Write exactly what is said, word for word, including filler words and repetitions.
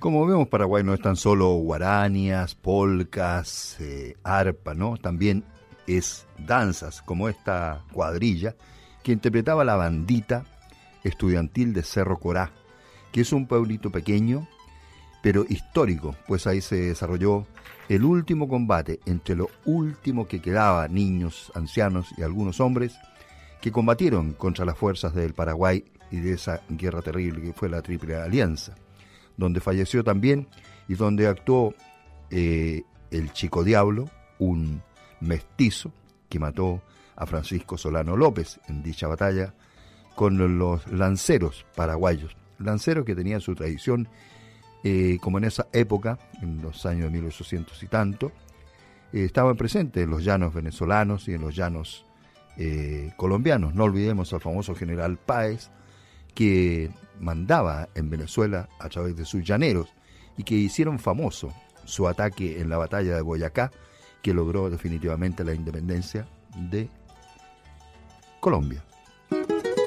Como vemos, Paraguay no es tan solo guaranías, polcas, eh, arpa, ¿no? También es danzas, como esta cuadrilla que interpretaba la bandita estudiantil de Cerro Corá, que es un pueblito pequeño, pero histórico, pues ahí se desarrolló el último combate entre lo último que quedaba, niños, ancianos y algunos hombres, que combatieron contra las fuerzas del Paraguay y de esa guerra terrible que fue la Triple Alianza, donde falleció también y donde actuó eh, el Chico Diablo, un mestizo que mató a Francisco Solano López en dicha batalla con los lanceros paraguayos, lanceros que tenían su tradición, eh, como en esa época, en los años de mil ochocientos y tanto, eh, estaban presentes en los llanos venezolanos y en los llanos eh, colombianos. No olvidemos al famoso general Páez, que mandaba en Venezuela a través de sus llaneros y que hicieron famoso su ataque en la batalla de Boyacá, que logró definitivamente la independencia de Colombia.